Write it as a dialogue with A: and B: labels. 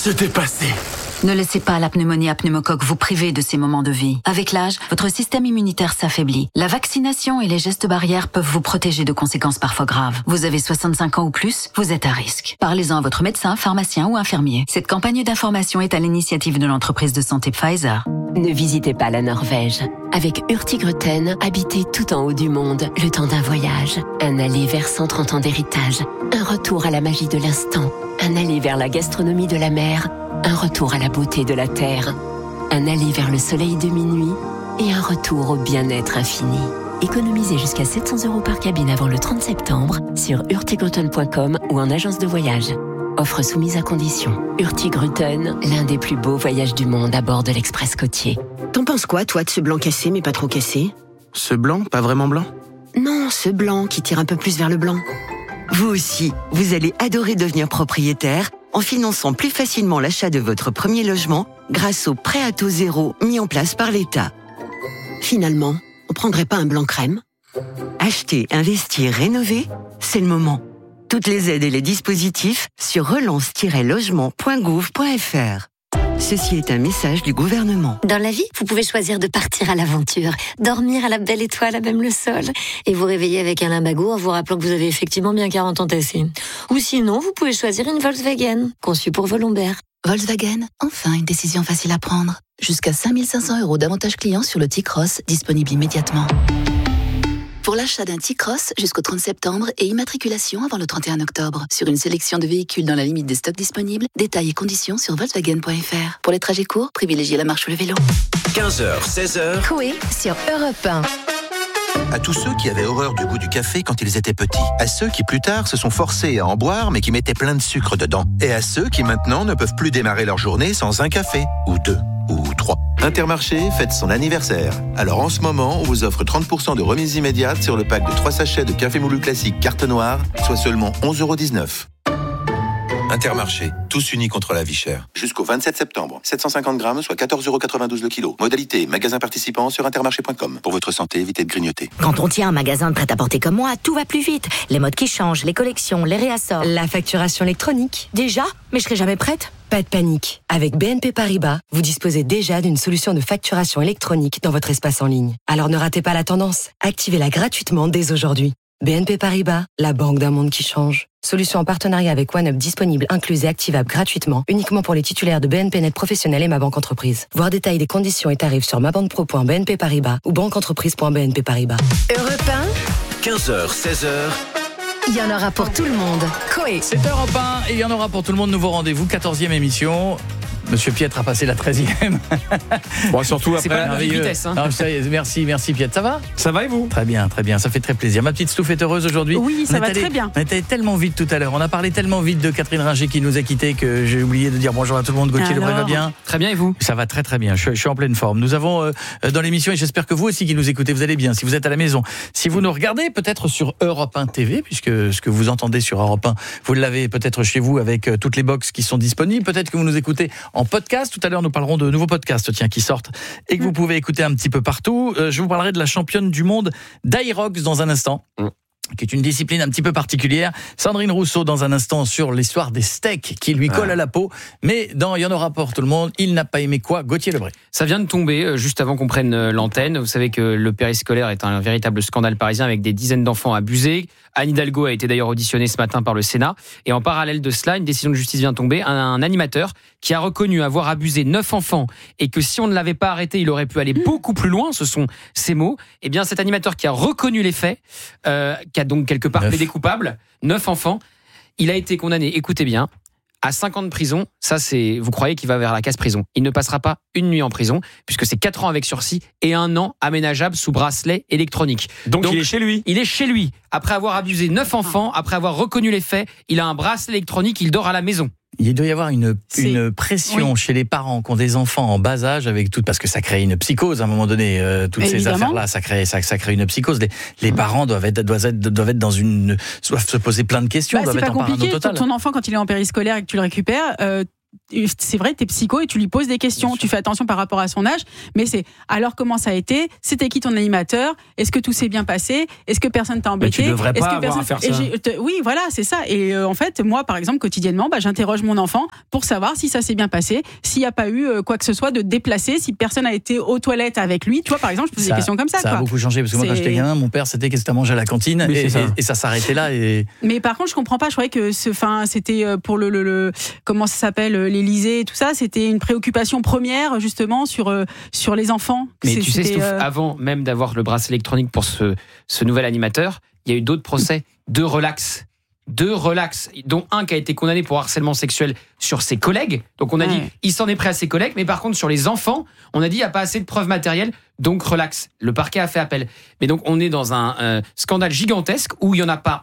A: C'était passé.
B: Ne laissez pas la pneumonie à pneumocoque vous priver de ces moments de vie. Avec l'âge, votre système immunitaire s'affaiblit. La vaccination et les gestes barrières peuvent vous protéger de conséquences parfois graves. Vous avez 65 ans ou plus, vous êtes à risque. Parlez-en à votre médecin, pharmacien ou infirmier. Cette campagne d'information est à l'initiative de l'entreprise de santé Pfizer.
C: Ne visitez pas la Norvège. Avec Hurtigruten, habitez tout en haut du monde, le temps d'un voyage. Un aller vers 130 ans d'héritage. Un retour à la magie de l'instant. Un aller vers la gastronomie de la mer. Un retour à la beauté de la terre. Un aller vers le soleil de minuit. Et un retour au bien-être infini. Économisez jusqu'à 700 € par cabine avant le 30 septembre sur hurtigruten.com ou en agence de voyage. Offre soumise à condition. Hurtigruten, l'un des plus beaux voyages du monde à bord de l'Express côtier.
D: T'en penses quoi, toi, de ce blanc cassé, mais pas trop cassé ?
A: Ce blanc, pas vraiment blanc ?
D: Non, ce blanc qui tire un peu plus vers le blanc.
E: Vous aussi, vous allez adorer devenir propriétaire en finançant plus facilement l'achat de votre premier logement grâce au prêt à taux zéro mis en place par l'État.
D: Finalement, on prendrait pas un blanc crème ?
E: Acheter, investir, rénover, c'est le moment. Toutes les aides et les dispositifs sur relance-logement.gouv.fr. Ceci est un message du gouvernement.
F: Dans la vie, vous pouvez choisir de partir à l'aventure, dormir à la belle étoile à même le sol, et vous réveiller avec un limbago en vous rappelant que vous avez effectivement bien 40 ans tassés. Ou sinon, vous pouvez choisir une Volkswagen, conçue pour vos lombaires.
G: Volkswagen, enfin une décision facile à prendre. Jusqu'à 5 500 € d'avantages clients sur le T-Cross, disponible immédiatement. Pour l'achat d'un T-Cross jusqu'au 30 septembre et immatriculation avant le 31 octobre. Sur une sélection de véhicules dans la limite des stocks disponibles, détails et conditions sur Volkswagen.fr. Pour les trajets courts, privilégiez la marche ou le vélo.
H: 15h, 16h.
I: Coué sur Europe 1.
H: À tous ceux qui avaient horreur du goût du café quand ils étaient petits. À ceux qui plus tard se sont forcés à en boire mais qui mettaient plein de sucre dedans. Et à ceux qui maintenant ne peuvent plus démarrer leur journée sans un café. Ou 2. Ou 3. Intermarché fête son anniversaire. Alors en ce moment, on vous offre 30% de remise immédiate sur le pack de 3 sachets de café moulu classique carte noire, soit seulement 11,19 €. Intermarché, tous unis contre la vie chère. Jusqu'au 27 septembre, 750 grammes, soit 14,92 € le kilo. Modalité, magasin participant sur intermarché.com. Pour votre santé, évitez de grignoter.
J: Quand on tient un magasin de prêt-à-porter comme moi, tout va plus vite. Les modes qui changent, les collections, les réassorts.
K: La facturation électronique. Déjà ? Mais je serai jamais prête ? Pas de panique. Avec BNP Paribas, vous disposez déjà d'une solution de facturation électronique dans votre espace en ligne. Alors ne ratez pas la tendance. Activez-la gratuitement dès aujourd'hui. BNP Paribas, la banque d'un monde qui change. Solution en partenariat avec OneUp disponible, incluse et activable gratuitement, uniquement pour les titulaires de BNP Net Professionnel et Ma Banque Entreprise. Voir détails des conditions et tarifs sur mabanquepro.bnp Paribas ou banqueentreprise.bnp Paribas.
I: Europe 1.
H: 15h, 16h.
I: Il y en aura pour tout le monde. Coué.
L: C'est Europe 1 et il y en aura pour tout le monde. Nouveau rendez-vous, 14e émission. Monsieur Pietre a passé la 13e.
M: Bon, surtout
L: c'est
M: après.
L: pas de vitesse. Hein. Non, merci Pietre. Ça va ?
M: Ça va et vous ?
L: Très bien. Ça fait très plaisir. Ma petite Stouff est heureuse aujourd'hui.
N: Oui, ça va très bien.
L: On était tellement vite tout à l'heure. On a parlé tellement vite de Catherine Ringer qui nous a quittés que j'ai oublié de dire bonjour à tout le monde. Gauthier Lebray va bien ?
M: Très bien et vous ?
L: Ça va très bien. Je suis en pleine forme. Nous avons dans l'émission, et j'espère que vous aussi qui nous écoutez, vous allez bien. Si vous êtes à la maison, si vous nous regardez peut-être sur Europe 1 TV, puisque ce que vous entendez sur Europe 1, vous l'avez peut-être chez vous avec toutes les box qui sont disponibles. Peut-être que vous nous écoutez en podcast. Tout à l'heure, nous parlerons de nouveaux podcasts qui sortent et que vous pouvez écouter un petit peu partout. Je vous parlerai de la championne du monde d'Aerox dans un instant. Qui est une discipline un petit peu particulière. Sandrine Rousseau dans un instant sur l'histoire des steaks qui lui collent à la peau. Mais dans Il y en aura pour tout le monde, il n'a pas aimé quoi ? Gauthier Lebray.
M: Ça vient de tomber juste avant qu'on prenne l'antenne. Vous savez que le périscolaire est un véritable scandale parisien avec des dizaines d'enfants abusés. Anne Hidalgo a été d'ailleurs auditionnée ce matin par le Sénat. Et en parallèle de cela, une décision de justice vient de tomber. Un animateur qui a reconnu avoir abusé 9 enfants et que si on ne l'avait pas arrêté, il aurait pu aller beaucoup plus loin, ce sont ses mots. Eh bien, cet animateur qui a reconnu les faits, qui a donc quelque part plaidé coupable, 9 enfants, il a été condamné, écoutez bien, à 5 ans de prison. Ça, c'est, vous croyez qu'il va vers la case prison. Il ne passera pas une nuit en prison, puisque c'est 4 ans avec sursis et 1 an aménageable sous bracelet électronique. Donc il est chez lui. Il est chez lui. Après avoir abusé 9 enfants, après avoir reconnu les faits, il a un bracelet électronique, il dort à la maison.
L: Il doit y avoir une pression chez les parents qui ont des enfants en bas âge avec tout, parce que ça crée une psychose à un moment donné. Toutes ces affaires-là, ça crée une psychose. Les parents doivent être doivent se poser plein de questions.
N: C'est pas compliqué. Ton enfant, quand il est en périscolaire et que tu le récupères, c'est vrai, t'es psycho et tu lui poses des questions. Tu fais attention par rapport à son âge, mais c'est alors comment ça a été ? C'était qui ton animateur ? Est-ce que tout s'est bien passé ? Est-ce que personne t'a embêté ?
M: Mais tu devrais pas avoir à faire ça.
N: Oui, voilà, c'est ça. Et en fait, moi, par exemple, quotidiennement, j'interroge mon enfant pour savoir si ça s'est bien passé, s'il n'y a pas eu quoi que ce soit de déplacé, si personne a été aux toilettes avec lui. Tu vois, par exemple, je pose des questions comme ça.
L: Ça a beaucoup changé parce que moi, quand j'étais gamin, mon père, c'était qu'est-ce que t'as mangé à la cantine et ça s'arrêtait là.
N: Mais par contre, je comprends pas. Je croyais que c'était pour le comment ça s'appelle, l'Élysée et tout ça, c'était une préoccupation première justement sur les enfants.
M: Mais tu sais, Stouff, avant même d'avoir le bracelet électronique pour ce nouvel animateur, il y a eu d'autres procès, deux relax, dont un qui a été condamné pour harcèlement sexuel sur ses collègues. Donc on a dit, il s'en est pris à ses collègues, mais par contre sur les enfants, on a dit, il n'y a pas assez de preuves matérielles, donc relax. Le parquet a fait appel. Mais donc on est dans un scandale gigantesque où il n'y en a pas